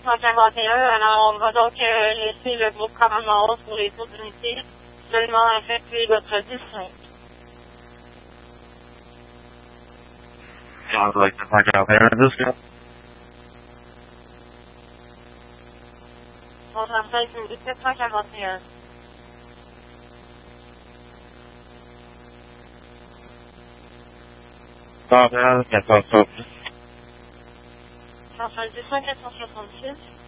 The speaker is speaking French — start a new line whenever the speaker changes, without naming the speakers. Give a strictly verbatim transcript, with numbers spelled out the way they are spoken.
cent quarante et un. Alors, on va donc euh, laisser le groupe commandement onze pour les autres unités. Seulement effectuer votre dessin.
Sounds like the fuck out there. This guy.
soixante-seize mille sept cent quarante et un.
Stop, yeah, quatre cent soixante-six.
soixante-dix, quatre cent soixante-six.